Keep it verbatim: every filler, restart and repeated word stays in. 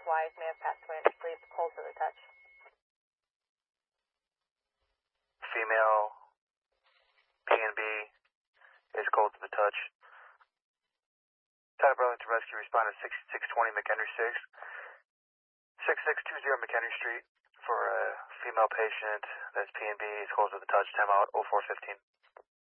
Wise may have passed away in her sleep. Cold to the touch. Female P and B is cold to the touch. Tyler Burlington Rescue responded sixty-six twenty McHenry six. sixty-six twenty McHenry Street for a female patient that's P and B is cold to the touch. Time out oh four fifteen.